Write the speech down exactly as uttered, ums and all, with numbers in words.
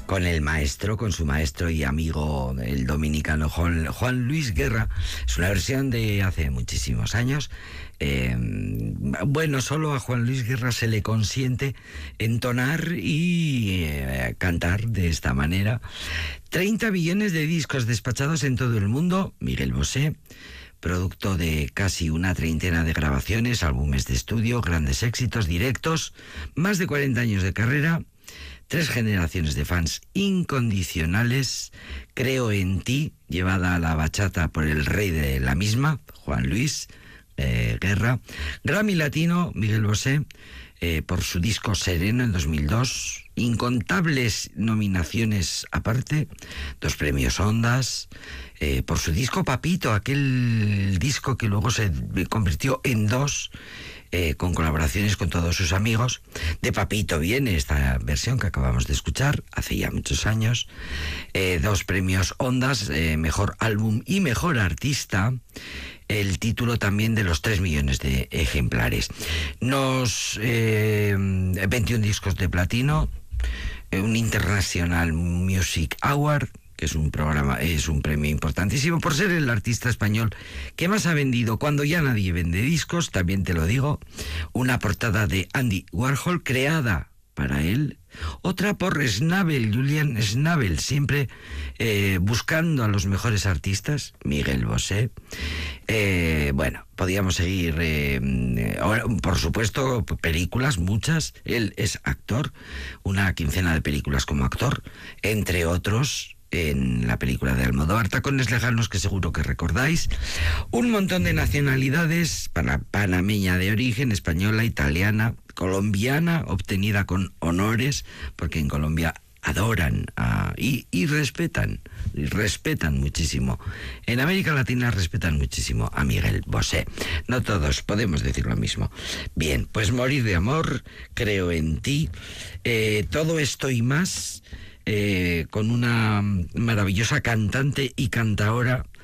con el maestro, con su maestro y amigo, el dominicano Juan, Juan Luis Guerra. Es una versión de hace muchísimos años. Eh, bueno, solo a Juan Luis Guerra se le consiente entonar y eh, cantar de esta manera. treinta millones de discos despachados en todo el mundo. Miguel Bosé, producto de casi una treintena de grabaciones, álbumes de estudio, grandes éxitos directos, más de cuarenta años de carrera, tres generaciones de fans incondicionales. Creo en ti, llevada a la bachata por el rey de la misma, Juan Luis eh, Guerra. Grammy Latino, Miguel Bosé, eh, por su disco Sereno en dos mil dos. Incontables nominaciones aparte, dos premios Ondas, eh, por su disco Papito, aquel disco que luego se convirtió en dos, eh, con colaboraciones con todos sus amigos. De Papito viene esta versión que acabamos de escuchar, hace ya muchos años. Eh, dos premios Ondas, eh, mejor álbum y mejor artista. El título también de los tres millones de ejemplares. Nos eh, veintiún discos de platino, eh, un International Music Award, que es un programa, es un premio importantísimo por ser el artista español que más ha vendido cuando ya nadie vende discos, también te lo digo. Una portada de Andy Warhol creada para él, otra por Schnabel, Julian Schnabel, siempre eh, buscando a los mejores artistas, Miguel Bosé. Eh, bueno, podíamos seguir, eh, ahora, por supuesto, películas, muchas. Él es actor, una quincena de películas como actor, entre otros en la película de Almodóvar, Tacones Lejanos, que seguro que recordáis. Un montón de nacionalidades, para panameña de origen, española, italiana, colombiana, obtenida con honores, porque en Colombia adoran a, y, y respetan, y respetan muchísimo. En América Latina respetan muchísimo a Miguel Bosé. No todos podemos decir lo mismo. Bien, pues Morir de amor, Creo en ti, eh, todo esto y más, eh, con una maravillosa cantante y cantaora